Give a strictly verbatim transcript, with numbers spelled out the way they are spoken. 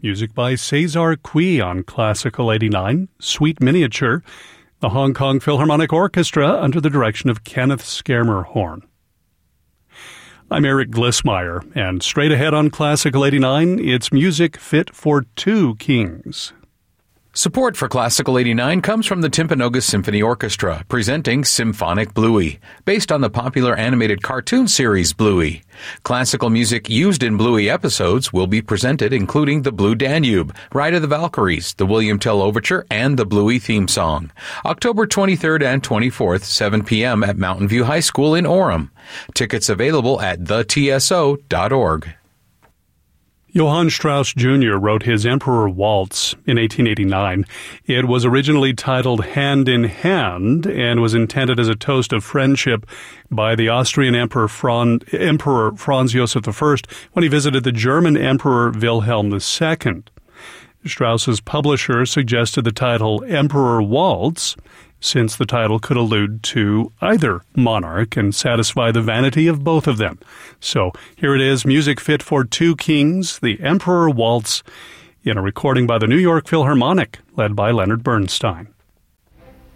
Music by Cesar Cui on Classical eighty-nine, Sweet Miniature, the Hong Kong Philharmonic Orchestra under the direction of Kenneth Schermerhorn. I'm Eric Glissmeyer, and straight ahead on Classical eighty-nine, it's music fit for two kings. Support for Classical eighty-nine comes from the Timpanogos Symphony Orchestra, presenting Symphonic Bluey, based on the popular animated cartoon series Bluey. Classical music used in Bluey episodes will be presented, including the Blue Danube, Ride of the Valkyries, the William Tell Overture, and the Bluey theme song. October twenty-third and twenty-fourth, seven p.m. at Mountain View High School in Orem. Tickets available at the t s o dot org. Johann Strauss Junior wrote his Emperor Waltz in eighteen eighty-nine. It was originally titled Hand in Hand and was intended as a toast of friendship by the Austrian Emperor, Fran- Emperor Franz Joseph the First when he visited the German Emperor Wilhelm the Second. Strauss's publisher suggested the title Emperor Waltz, since the title could allude to either monarch and satisfy the vanity of both of them. So here it is, music fit for two kings, the Emperor Waltz, in a recording by the New York Philharmonic, led by Leonard Bernstein.